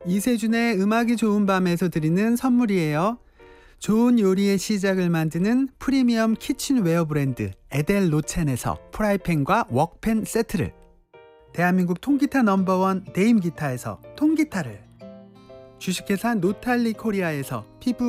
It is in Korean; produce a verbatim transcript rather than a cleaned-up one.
이세준의 음악이 좋은 밤에서 드리는 선물이에요. 좋은 요리의 시작을 만드는 프리미엄 키친웨어 브랜드 에델 로첸에서 프라이팬과 웍팬 세트를, 대한민국 통기타 넘버원 네임기타에서 통기타를, 주식회사 노탈리 코리아에서 피부